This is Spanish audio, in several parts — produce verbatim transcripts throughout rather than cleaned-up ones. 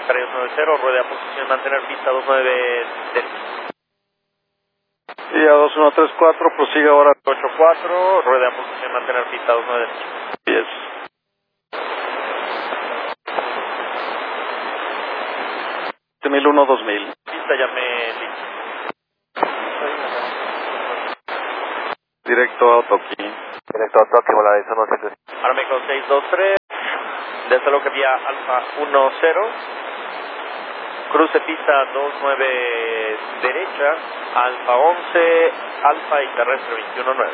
Oscar noventa, rueda posición, mantener pista dos nueve derecha. Y a dos uno tres cuatro, prosigue ahora. ocho cuatro, rueda posición, mantener pista dos nueve derecha. diez. dos mil uno, dos mil. Pista, llame listo. Directo a Toki. Directo a Toki, volador uno siete. Armeco seis dos tres, desde lo que vía Alfa uno cero, cruce pista dos nueve derecha, Alfa once, Alfa y terrestre veintiuno nueve.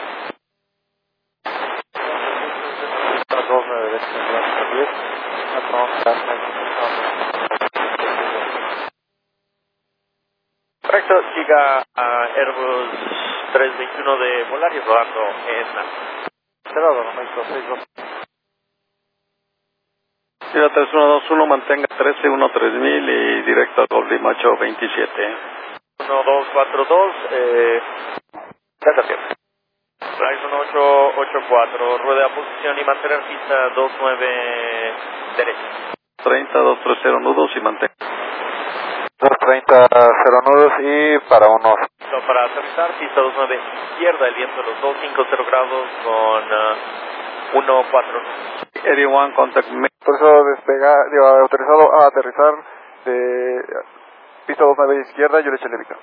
dos nueve derecha, diez, Alfa once, Correcto, siga a Airbus trescientos veintiuno de Volaris rodando en cerrado, México seis dos. Siga tres uno dos uno, mantenga trece uno tres mil y directo a Golf Macho veintisiete. uno dos cuatro dos, eh, Deserción. Rise uno ocho ocho cuatro, rueda a posición y mantener pista dos nueve derecha. treinta dos tres cero nudos y mantenga. dos treinta, cero nudos y para unos. So, para aterrizar, pista dos nueve izquierda, el viento de los doscientos cincuenta grados con uh, uno cuatro. Area uno, contact me. Por eso despega, digo, autorizado a aterrizar de pista dos nueve izquierda, yo le eché Victor.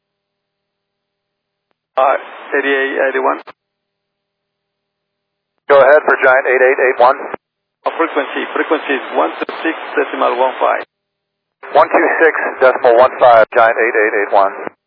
Uh, area area uno. Go ahead for Giant eight eight eight one. Uh, frequency, frequency is one two six decimal one five. one two six decimal one five, Giant eight eight eight one.